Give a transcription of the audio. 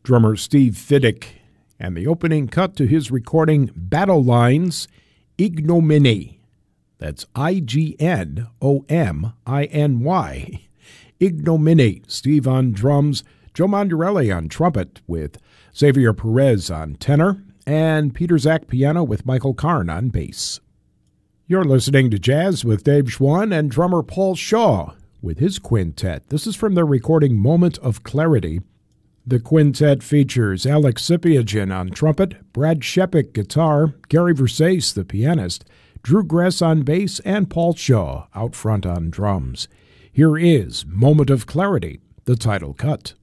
drummer Steve Fiddick, and the opening cut to his recording Battle Lines, Ignominy. That's Ignominy. Ignominy. Steve on drums, Joe Mondarelli on trumpet with Xavier Perez on tenor, and Peter Zach piano with Michael Karn on bass. You're listening to Jazz with Dave Schwann and drummer Paul Shaw with his quintet. This is from their recording Moment of Clarity. The quintet features Alex Sipiagin on trumpet, Brad Shepik guitar, Gary Versace the pianist, Drew Gress on bass, and Paul Shaw out front on drums. Here is Moment of Clarity, the title cut.